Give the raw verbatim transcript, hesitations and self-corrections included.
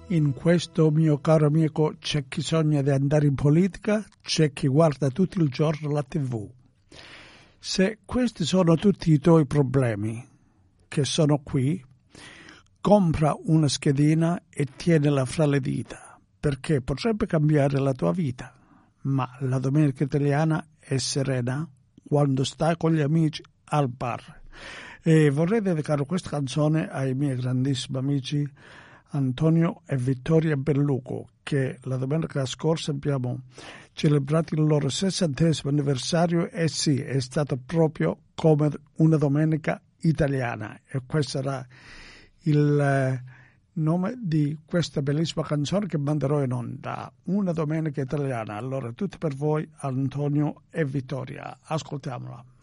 In questo, mio caro amico, c'è chi sogna di andare in politica, c'è chi guarda tutto il giorno la tivù. Se questi sono tutti i tuoi problemi che sono qui, compra una schedina e tienila fra le dita, perché potrebbe cambiare la tua vita. Ma la domenica italiana è serena quando stai con gli amici al bar. E vorrei dedicare questa canzone ai miei grandissimi amici Antonio e Vittoria Belluco, che la domenica scorsa abbiamo celebrato il loro sessantesimo anniversario e sì, è stato proprio come una domenica italiana, e questo sarà il eh, nome di questa bellissima canzone che manderò in onda, Una domenica italiana. Allora, tutto per voi, Antonio e Vittoria, ascoltiamola.